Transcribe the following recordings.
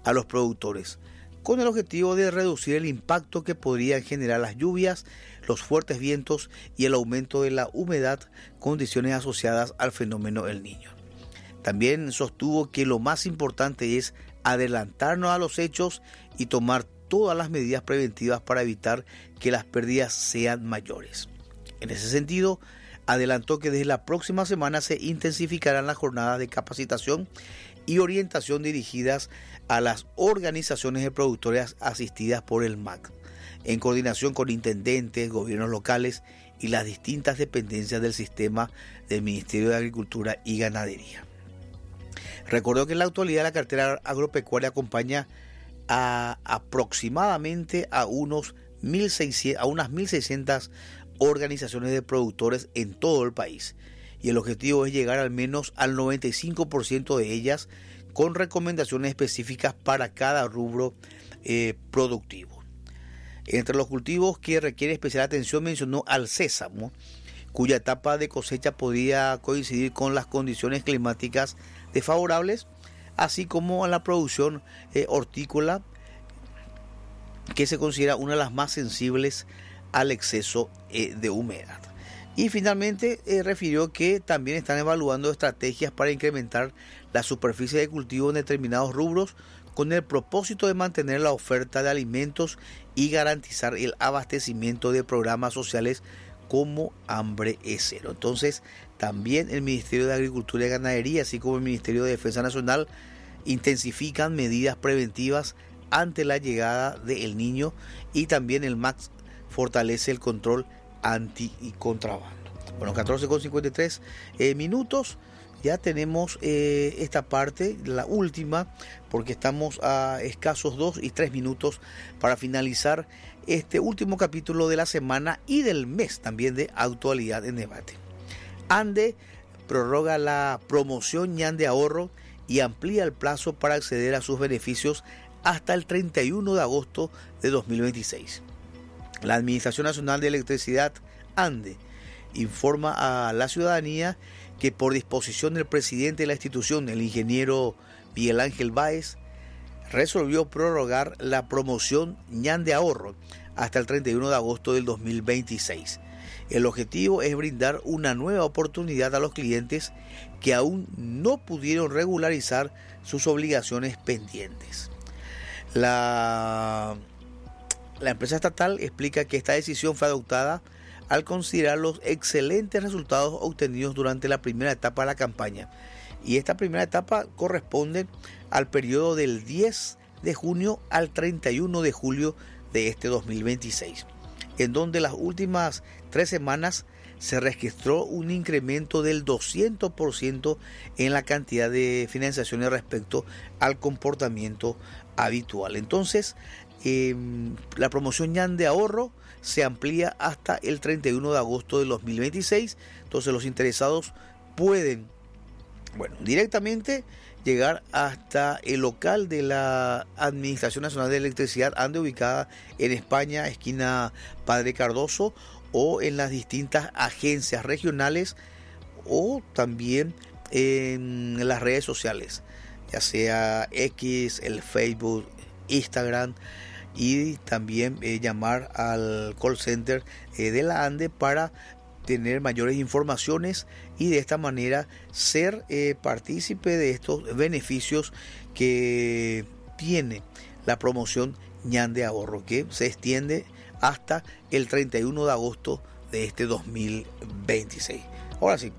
a los productores, con el objetivo de reducir el impacto que podrían generar las lluvias, los fuertes vientos y el aumento de la humedad, condiciones asociadas al fenómeno El Niño. También sostuvo que lo más importante es adelantarnos a los hechos y tomar todas las medidas preventivas para evitar que las pérdidas sean mayores. En ese sentido, adelantó que desde la próxima semana se intensificarán las jornadas de capacitación y orientación dirigidas a las organizaciones de productores asistidas por el MAC, en coordinación con intendentes, gobiernos locales y las distintas dependencias del sistema del Ministerio de Agricultura y Ganadería. Recordó que en la actualidad la cartera agropecuaria acompaña aproximadamente a unas 1.600 organizaciones de productores en todo el país, y el objetivo es llegar al menos al 95% de ellas con recomendaciones específicas para cada rubro productivo. Entre los cultivos que requiere especial atención mencionó al sésamo, cuya etapa de cosecha podría coincidir con las condiciones climáticas desfavorables, así como a la producción hortícola, que se considera una de las más sensibles al exceso de humedad. Y finalmente refirió que también están evaluando estrategias para incrementar la superficie de cultivo en determinados rubros con el propósito de mantener la oferta de alimentos y garantizar el abastecimiento de programas sociales como Hambre es Cero. Entonces, también el Ministerio de Agricultura y Ganadería, así como el Ministerio de Defensa Nacional, intensifican medidas preventivas ante la llegada del Niño, y también el MAC fortalece el control anti y contrabando. Bueno, 14:53 minutos. Ya tenemos esta parte, la última, porque estamos a escasos 2 y 3 minutos para finalizar este último capítulo de la semana y del mes también de Actualidad en Debate. ANDE prorroga la promoción Ñande Ahorro y amplía el plazo para acceder a sus beneficios hasta el 31 de agosto de 2026. La Administración Nacional de Electricidad, ANDE, informa a la ciudadanía que por disposición del presidente de la institución, el ingeniero Miguel Ángel Báez, resolvió prorrogar la promoción Ñande Ahorro hasta el 31 de agosto del 2026. El objetivo es brindar una nueva oportunidad a los clientes que aún no pudieron regularizar sus obligaciones pendientes. La empresa estatal explica que esta decisión fue adoptada al considerar los excelentes resultados obtenidos durante la primera etapa de la campaña. Y esta primera etapa corresponde al periodo del 10 de junio al 31 de julio de este 2026, en donde las últimas 3 semanas se registró un incremento del 200% en la cantidad de financiaciones respecto al comportamiento habitual. Entonces, la promoción Ñande Ahorro se amplía hasta el 31 de agosto de 2026. Entonces los interesados pueden, directamente llegar hasta el local de la Administración Nacional de Electricidad, ANDE, ubicada en España, esquina Padre Cardoso, o en las distintas agencias regionales, o también en las redes sociales, ya sea X, el Facebook, Instagram, y también llamar al call center de la ANDE para tener mayores informaciones y de esta manera ser partícipe de estos beneficios que tiene la promoción Ñande Ahorro, que se extiende hasta el 31 de agosto de este 2026. Ahora sí,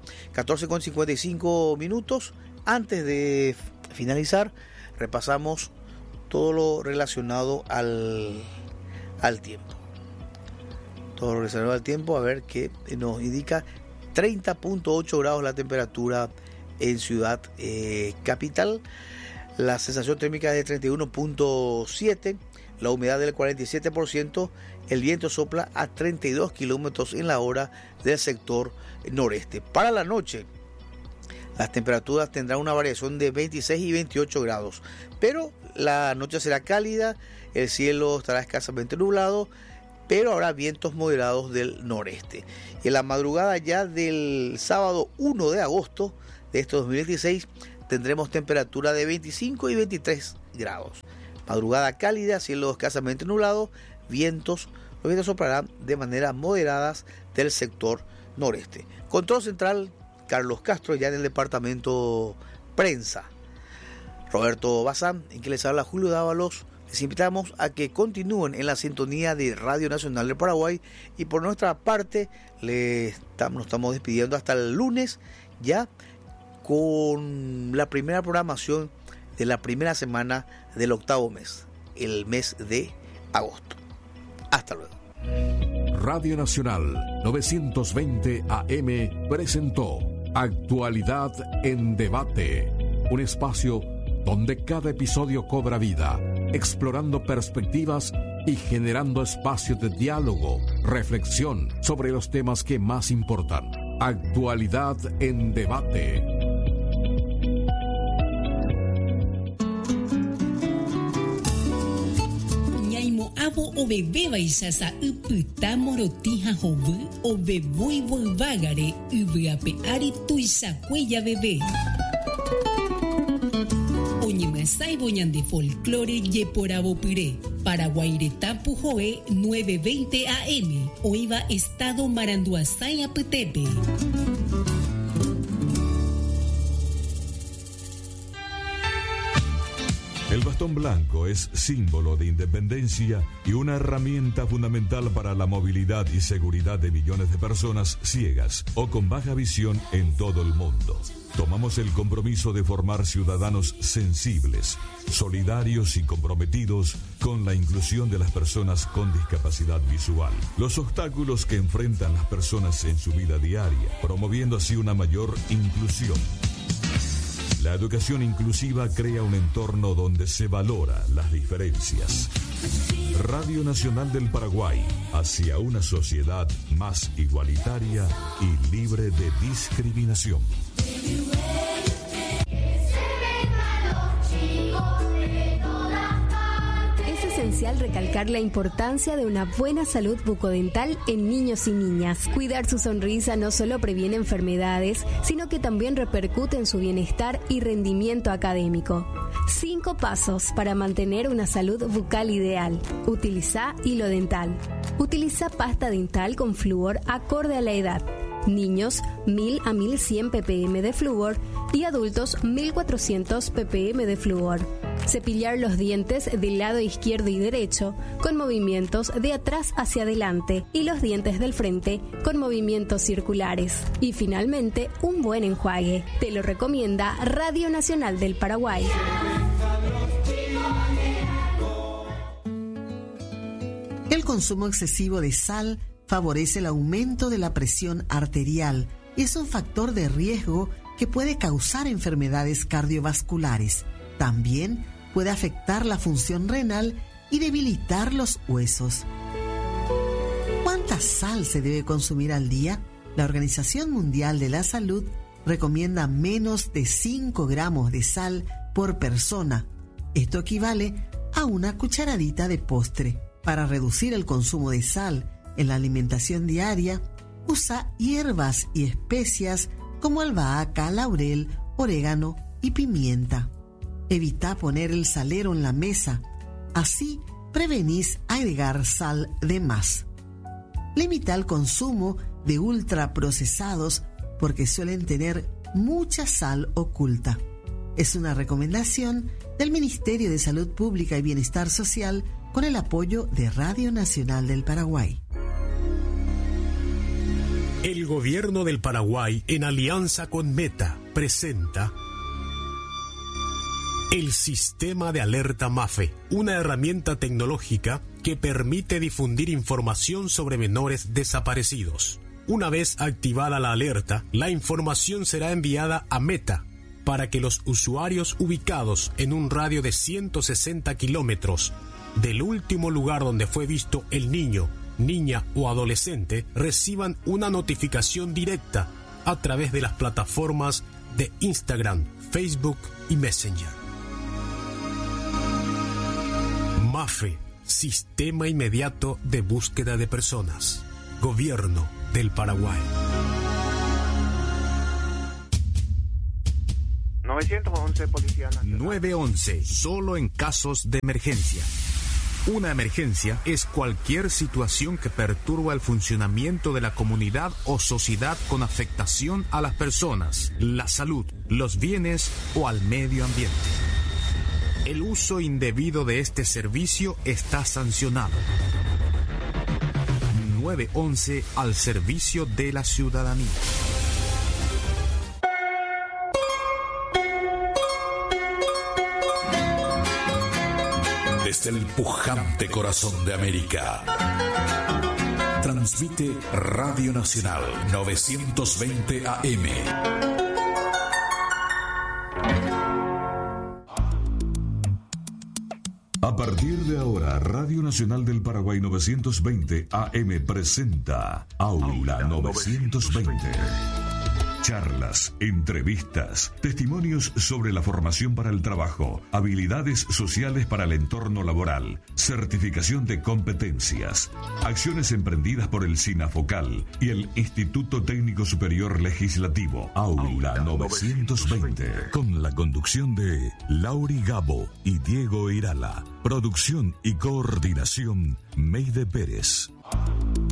14:55 minutos. Antes de finalizar, repasamos todo lo relacionado al tiempo. Todo lo relacionado al tiempo, a ver qué nos indica. 30.8 grados la temperatura en Ciudad Capital. La sensación térmica es de 31.7, la humedad del 47%, el viento sopla a 32 kilómetros en la hora del sector noreste. Para la noche, las temperaturas tendrán una variación de 26 y 28 grados, pero la noche será cálida, el cielo estará escasamente nublado, pero habrá vientos moderados del noreste. Y en la madrugada ya del sábado 1 de agosto de este 2016 tendremos temperatura de 25 y 23 grados. Madrugada cálida, cielo escasamente nublado, los vientos soplarán de manera moderadas del sector noreste. Control central, Carlos Castro, ya en el departamento prensa. Roberto Bazán, en que les habla Julio Dávalos. Les invitamos a que continúen en la sintonía de Radio Nacional del Paraguay y por nuestra parte nos estamos despidiendo hasta el lunes ya con la primera programación de la primera semana del octavo mes, el mes de agosto. Hasta luego. Radio Nacional 920 AM presentó Actualidad en Debate, un espacio donde cada episodio cobra vida, explorando perspectivas y generando espacios de diálogo, reflexión sobre los temas que más importan. Actualidad en Debate. Abo o bebé baisasa uputa morotija jovu o bebui volvagare ubeape ari tuisa cuella bebé. Oñemasai boñan de folclore ye por abopiré. Paraguaireta Pujoe 920 AM. Oiva Estado Maranduasay Apetepe. El bastón blanco es símbolo de independencia y una herramienta fundamental para la movilidad y seguridad de millones de personas ciegas o con baja visión en todo el mundo. Tomamos el compromiso de formar ciudadanos sensibles, solidarios y comprometidos con la inclusión de las personas con discapacidad visual. Los obstáculos que enfrentan las personas en su vida diaria, promoviendo así una mayor inclusión. La educación inclusiva crea un entorno donde se valora las diferencias. Radio Nacional del Paraguay, hacia una sociedad más igualitaria y libre de discriminación. Es esencial recalcar la importancia de una buena salud bucodental en niños y niñas. Cuidar su sonrisa no solo previene enfermedades, sino que también repercute en su bienestar y rendimiento académico. 5 pasos para mantener una salud bucal ideal. Utiliza hilo dental. Utiliza pasta dental con flúor acorde a la edad. Niños, 1000 a 1100 ppm de flúor y adultos, 1400 ppm de flúor. Cepillar los dientes del lado izquierdo y derecho con movimientos de atrás hacia adelante y los dientes del frente con movimientos circulares. Y finalmente, un buen enjuague. Te lo recomienda Radio Nacional del Paraguay. El consumo excesivo de sal favorece el aumento de la presión arterial y es un factor de riesgo que puede causar enfermedades cardiovasculares. También puede afectar la función renal y debilitar los huesos. ¿Cuánta sal se debe consumir al día? La Organización Mundial de la Salud recomienda menos de 5 gramos de sal por persona. Esto equivale a una cucharadita de postre. Para reducir el consumo de sal en la alimentación diaria, usa hierbas y especias como albahaca, laurel, orégano y pimienta. Evita poner el salero en la mesa, así prevenís agregar sal de más. Limita el consumo de ultraprocesados porque suelen tener mucha sal oculta. Es una recomendación del Ministerio de Salud Pública y Bienestar Social con el apoyo de Radio Nacional del Paraguay. El Gobierno del Paraguay, en alianza con Meta, presenta el Sistema de Alerta MAFE, una herramienta tecnológica que permite difundir información sobre menores desaparecidos. Una vez activada la alerta, la información será enviada a Meta para que los usuarios ubicados en un radio de 160 kilómetros del último lugar donde fue visto el niño, niña o adolescente reciban una notificación directa a través de las plataformas de Instagram, Facebook y Messenger. MAFE, Sistema Inmediato de Búsqueda de Personas. Gobierno del Paraguay. 911 Policía Nacional. 911, solo en casos de emergencia. Una emergencia es cualquier situación que perturba el funcionamiento de la comunidad o sociedad con afectación a las personas, la salud, los bienes o al medio ambiente. El uso indebido de este servicio está sancionado. 911 al servicio de la ciudadanía. Desde el pujante corazón de América, transmite Radio Nacional 920 AM. A partir de ahora, Radio Nacional del Paraguay 920 AM presenta Aula 920. Charlas, entrevistas, testimonios sobre la formación para el trabajo, habilidades sociales para el entorno laboral, certificación de competencias, acciones emprendidas por el SINAFOCAL y el Instituto Técnico Superior Legislativo. Aula 920, con la conducción de Lauri Gabo y Diego Irala. Producción y coordinación, Meide Pérez.